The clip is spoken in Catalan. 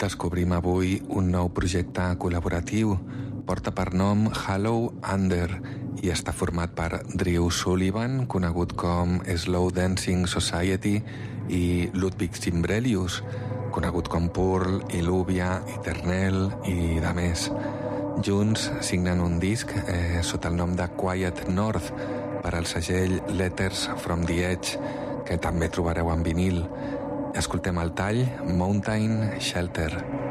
descobrim avui un nou projecte col·laboratiu. Porta per nom Hollow Under i està format per Drew Sullivan, conegut com Slow Dancing Society, i Ludwig Zimbrelius, conegut com Pearl, Illuvia, Eternel i de més. Junts signen un disc sota el nom de Quiet North per al segell Letters from the Edge, que també trobareu en vinil. Escoltem el tall Mountain Shelter.